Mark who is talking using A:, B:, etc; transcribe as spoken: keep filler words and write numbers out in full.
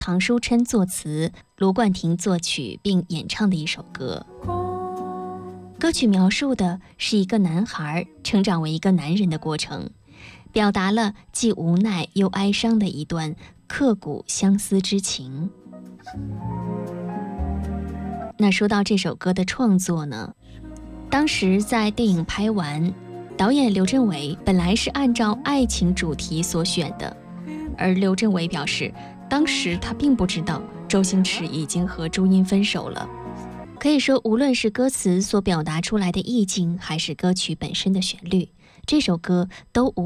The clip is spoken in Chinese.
A: 唐书琛作词，卢冠廷作曲并演唱的一首歌。歌曲描述的是一个男孩成长为一个男人的过程，表达了既无奈又哀伤的一段刻骨相思之情。那说到这首歌的创作呢，当时在电影拍完，导演刘镇伟本来是按照爱情主题所选的，而刘镇伟表示，当时他并不知道周星驰已经和朱茵分手了。可以说，无论是歌词所表达出来的意境，还是歌曲本身的旋律，这首歌都无